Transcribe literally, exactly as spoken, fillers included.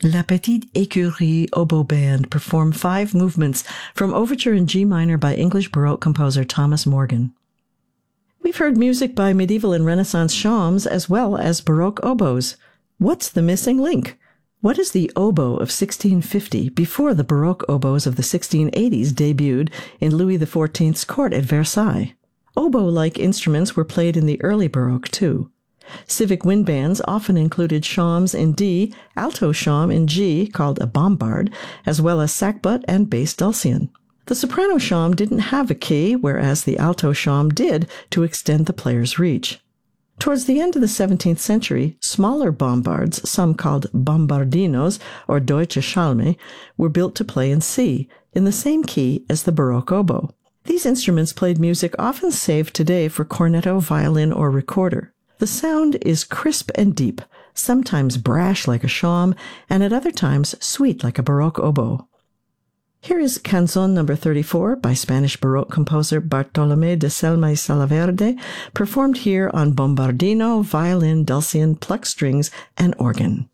La Petite Écurie Oboe Band perform five movements from Overture in G minor by English Baroque composer Thomas Morgan. We've heard music by medieval and Renaissance shawms as well as Baroque oboes. What's the missing link? What is the oboe of sixteen fifty before the Baroque oboes of the sixteen eighties debuted in Louis the fourteenth's court at Versailles? Oboe-like instruments were played in the early Baroque too. Civic wind bands often included shawms in D, alto shawm in G, called a bombard, as well as sackbut and bass dulcian. The soprano shawm didn't have a key, whereas the alto shawm did to extend the player's reach. Towards the end of the seventeenth century, smaller bombards, some called bombardinos or deutsche Schalme, were built to play in C, in the same key as the Baroque oboe. These instruments played music often saved today for cornetto, violin, or recorder. The sound is crisp and deep, sometimes brash like a shawm, and at other times sweet like a Baroque oboe. Here is Canzón number thirty-four by Spanish Baroque composer Bartolomé de Selma y Salaverde, performed here on bombardino, violin, dulcian, plucked strings, and organ.